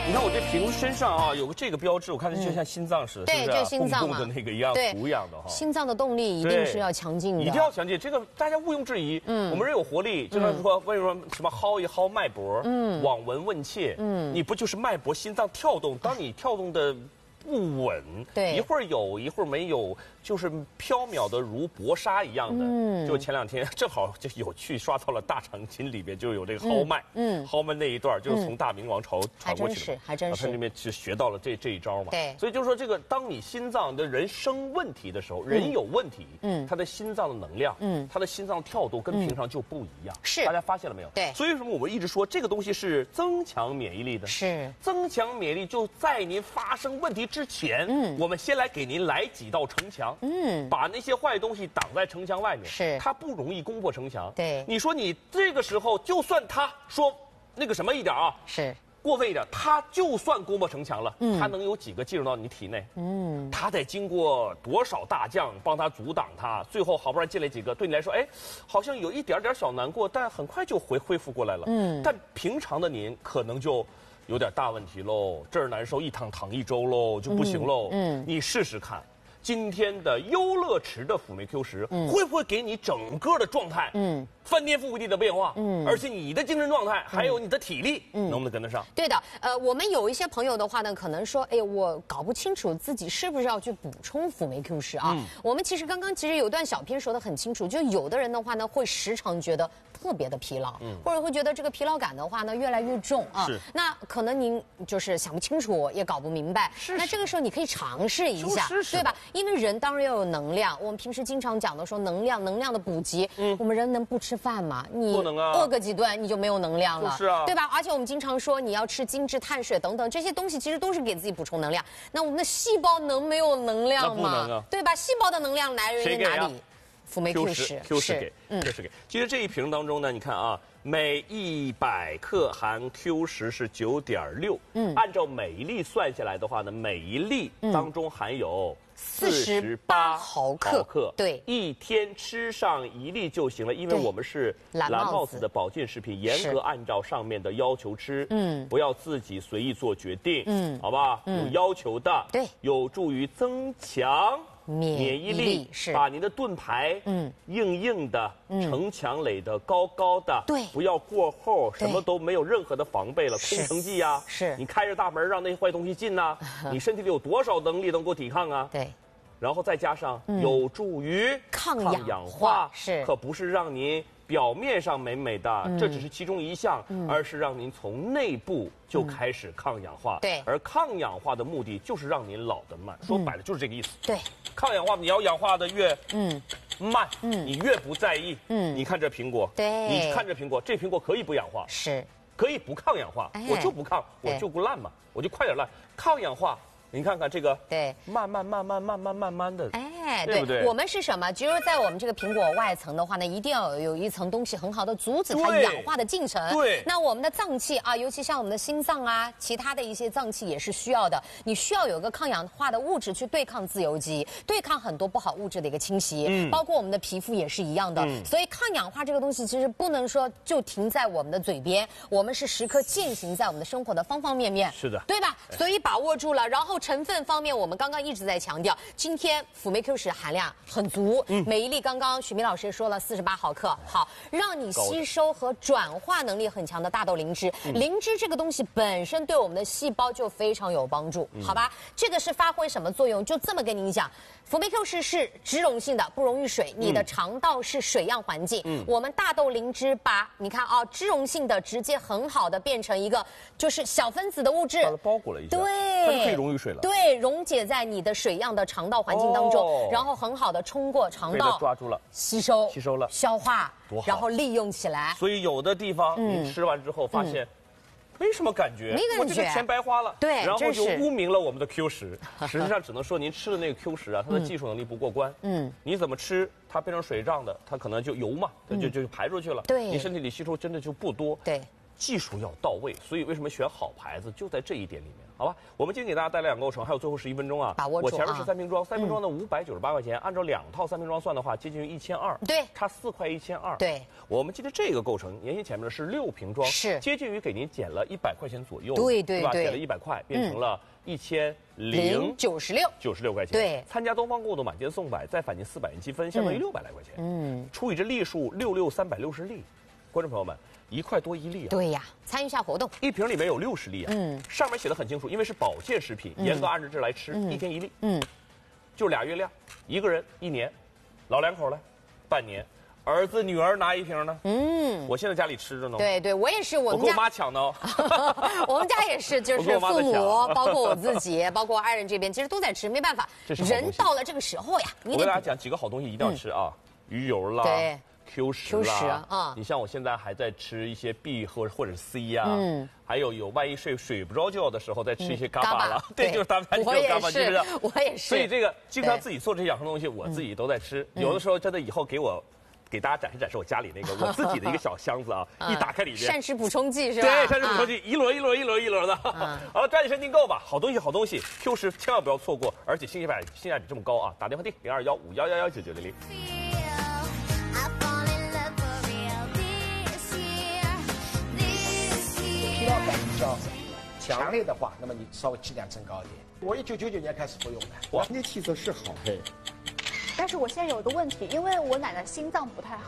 你看我这瓶身上啊有个这个标志，我看它就像心脏似的， 对，就心脏嘛， 蹦蹦的那个一样图一样的哈。 心脏的动力一定是要强劲的， 一定要强劲，这个大家毋庸置疑。我们人有活力，就像说为什么什么薅一薅脉搏，望闻问切，你不就是脉搏、心脏跳动？当你跳动的不稳， 对， 一会儿有一会儿没有，就是缥缈的如薄纱一样的。就前2天正好就有去刷到了《大长今》里边就有这个蒿麦，蒿麦那一段就是从大明王朝传过去的， 还真是， 他那边是学到了这一招嘛。 对， 所以就是说这个，当你心脏的人生问题的时候，人有问题，他的心脏的能量，他的心脏跳动跟平常就不一样。 是， 大家发现了没有？ 对， 所以为什么我们一直说这个东西是增强免疫力的？ 是， 增强免疫力就在您发生问题之前，我们先来给您来几道城墙，把那些坏东西挡在城墙外面， 是， 它不容易攻破城墙。 对， 你说你这个时候，就算他说那个什么一点啊， 是过分一点，他就算攻破城墙了，他能有几个进入到你体内？他得经过多少大将帮他阻挡他，最后好不容易进来几个，对你来说，哎，好像有一点点小难过，但很快就恢复过来了。但平常的您可能就有点大问题喽，这儿难受，一躺一周喽，就不行喽。你试试看。今天的优乐池的辅酶 Q10，会不会给你整个的状态，翻天覆地的变化？而且你的精神状态还有你的体力，能不能跟得上？ 对的，我们有一些朋友的话呢，可能说，哎，我搞不清楚自己是不是要去补充辅酶 Q10啊。我们其实刚刚有段小片说得很清楚，就有的人的话呢，会时常觉得特别的疲劳，或者会觉得这个疲劳感的话呢越来越重啊。那可能您就是想不清楚，也搞不明白。那这个时候你可以尝试一下，对吧？因为人当然要有能量，我们平时经常讲的说能量的补给，我们人能不吃饭吗？你不能啊， 饿个几顿你就没有能量了， 是啊， 对吧？而且我们经常说你要吃精致碳水等等这些东西，其实都是给自己补充能量。那我们的细胞能没有能量吗？ 不能啊， 对吧？细胞的能量来源于哪里？辅酶 Q10 给，Q10 给。其实这一瓶当中呢，你看啊，每100克含 Q10是9.6，按照每一粒算下来的话呢，每一粒当中含有48毫克， 对， 一天吃上1粒就行了，因为我们是蓝帽子的保健食品，严格按照上面的要求吃，不要自己随意做决定，好吧？有要求的， 对， 有助于增强免疫力， 是把您的盾牌，硬硬的，城墙垒的高高的， 对， 不要过厚，什么都没有任何的防备了，空城计呀， 是你开着大门让那些坏东西进呐，你身体里有多少能力能够抵抗啊？ 对， 然后再加上有助于抗氧化，是， 可不是让您表面上美美的，这只是其中一项，而是让您从内部就开始抗氧化。 对， 而抗氧化的目的就是让您老得慢，说白了就是这个意思。 对， 抗氧化你要氧化的越慢，你越不在意。你看这苹果， 对， 你看这苹果，这苹果可以不氧化， 是， 可以不抗氧化，我就不抗，我就不烂嘛，我就快点烂。抗氧化，你看看这个， 对， 慢慢的， 对不对？我们是什么？只有在我们这个苹果外层的话呢，一定要有一层东西很好的阻止它氧化的进程。 对。 那我们的脏器啊，尤其像我们的心脏啊，其他的一些脏器也是需要的。你需要有个抗氧化的物质去对抗自由基，对抗很多不好物质的一个侵袭。包括我们的皮肤也是一样的。所以抗氧化这个东西其实不能说就停在我们的嘴边，我们是时刻践行在我们的生活的方方面面。 是的， 对吧？所以把握住了。然后成分方面，我们刚刚一直在强调，今天辅酶 Q10含量很足，每一粒刚刚许明老师也说了48毫克，好，让你吸收和转化能力很强的大豆灵芝。灵芝这个东西本身对我们的细胞就非常有帮助，好吧？这个是发挥什么作用？就这么跟您讲，辅酶 Q10是脂溶性的，不溶于水，你的肠道是水样环境。我们大豆灵芝把你看啊，脂溶性的直接很好的变成一个就是小分子的物质， 把它包裹了一下， 对， 它就可以溶于水了。 对，溶解在你的水样的肠道环境当中，然后很好的冲过肠道， 抓住了， 吸收了， 消化， 多好， 然后利用起来。 所以有的地方你吃完之后发现没什么感觉， 没感觉， 我这个钱白花了。 对， 然后就污名了我们的 Q10。实际上只能说您吃的那个 Q10啊，它的技术能力不过关。你怎么吃，它变成水状的，它可能就油嘛，它就排出去了。 对， 你身体里吸收真的就不多。 对。 技术要到位，所以为什么选好牌子就在这一点里面，好吧？我们今天给大家带来2个构成，还有最后11分钟啊， 把握住啊！ 我前面是3瓶装，3瓶装呢598块钱，按照2套3瓶装算的话，接近于1200， 对， 差4块1200。 对， 我们今天这个构成，年前前面的是6瓶装， 是接近于给您减了100块钱左右， 对， 减了100块，变成了1096块钱。 对， 参加东方购的满减送100，再返您400元积分，相当于600来块钱。除以这粒数66360粒，观众朋友们，1块多1粒啊！ 对呀，参与一下活动。 1瓶里面有60粒啊，上面写的很清楚，因为是保健食品，严格按照这来吃，1天1粒，就2月量，1个人1年，老2口来半年，儿子女儿拿1瓶呢。我现在家里吃着呢。 对，我也是，我跟我妈抢的哦。 我们家也是，就是父母，包括我自己，包括爱人这边，其实都在吃，没办法，人到了这个时候呀， 我跟大家讲几个好东西一定要吃啊，鱼油啦。 对。 Q 十啦，你像我现在还在吃一些 B 或者 C 呀，还有万一睡不着觉的时候再吃一些嘎巴啦，对，就是他们家有嘎巴，是不是？ 我也是。 所以这个经常自己做这些养生东西，我自己都在吃。有的时候真的以后给大家展示我家里那个我自己的一个小箱子啊，一打开里面膳食补充剂是吧？ 对，膳食补充剂一轮的。好了，抓紧时间订购吧，好东西 Q 十千万不要错过，而且性价比这么高啊！打电话订0215119900。 疲劳感比较强烈的话，那么你稍微剂量增高一点。我1999年开始服用的， 哇，那气色是好， 但是我现在有一个问题，因为我奶奶心脏不太好。